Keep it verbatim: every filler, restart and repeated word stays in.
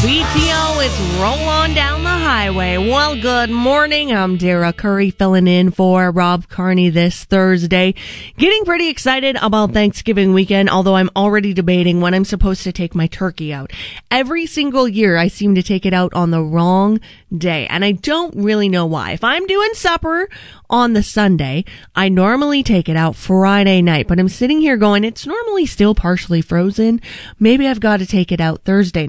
B T O, it's Roll On Down the Highway. Well, good morning. I'm Dara Curry filling in for Rob Carney this Thursday. Getting pretty excited about Thanksgiving weekend, although I'm already debating when I'm supposed to take my turkey out. Every single year, I seem to take it out on the wrong day, and I don't really know why. If I'm doing supper on the Sunday, I normally take it out Friday night, but I'm sitting here going, it's normally still partially frozen. Maybe I've got to take it out Thursday